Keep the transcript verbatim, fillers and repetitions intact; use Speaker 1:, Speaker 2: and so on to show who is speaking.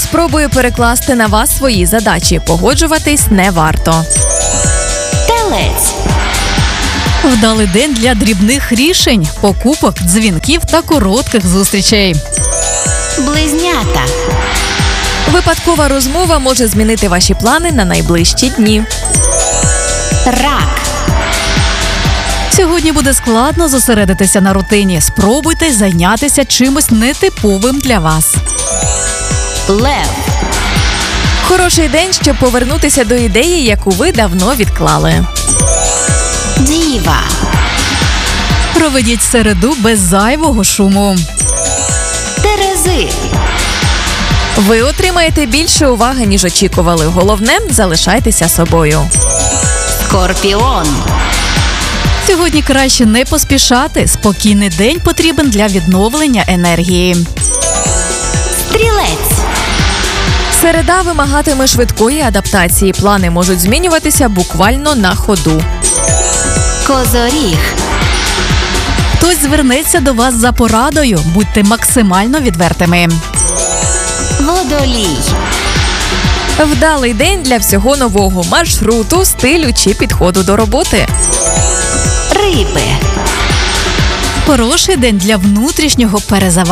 Speaker 1: спробує перекласти на вас свої задачі. Погоджуватись не варто.
Speaker 2: Телець.
Speaker 3: Вдалий день для дрібних рішень, покупок, дзвінків та коротких зустрічей.
Speaker 2: Близнята.
Speaker 1: Випадкова розмова може змінити ваші плани на найближчі дні.
Speaker 2: Рак.
Speaker 3: Сьогодні буде складно зосередитися на рутині. Спробуйте зайнятися чимось нетиповим для вас.
Speaker 2: Лев.
Speaker 1: Хороший день, щоб повернутися до ідеї, яку ви давно відклали.
Speaker 2: Діва.
Speaker 3: Проведіть середу без зайвого шуму.
Speaker 2: Терези.
Speaker 1: Ви отримаєте більше уваги, ніж очікували. Головне – залишайтеся собою.
Speaker 2: Скорпіон.
Speaker 3: Сьогодні краще не поспішати. Спокійний день потрібен для відновлення енергії.
Speaker 2: Стрілець.
Speaker 1: Середа вимагатиме швидкої адаптації. Плани можуть змінюватися буквально на ходу.
Speaker 2: Козоріг.
Speaker 3: Хтось звернеться до вас за порадою. Будьте максимально відвертими.
Speaker 2: Водолій.
Speaker 1: Вдалий день для всього нового – маршруту, стилю чи підходу до роботи.
Speaker 2: Риби.
Speaker 3: Хороший день для внутрішнього перезавантаження.